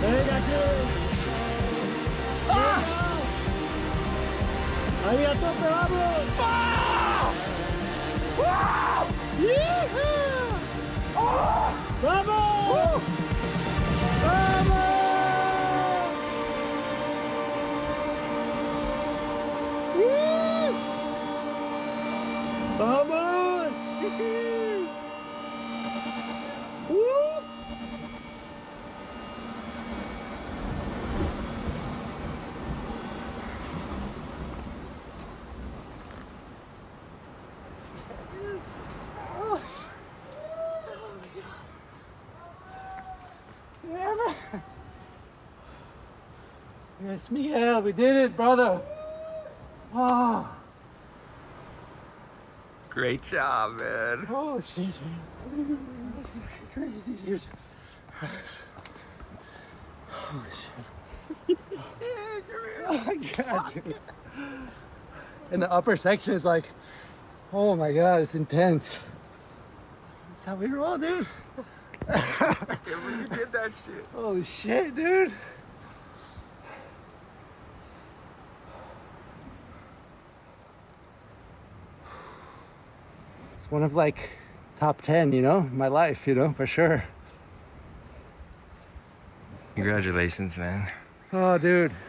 Venga, kid. Ahí a tope, vamos. ¡Vamos! ¡Vamos! ¡Vamos! Yes, Miguel, we did it, brother. Oh, Great job, man. holy shit, man. This is crazy, dude. Holy shit. Oh my god, dude. And the upper section is like, oh my god, it's intense. That's how we roll, dude. I can't believe you did that shit. Holy shit, dude. It's one of like top 10, you know, in my life, you know, for sure. Congratulations, man. Oh, dude.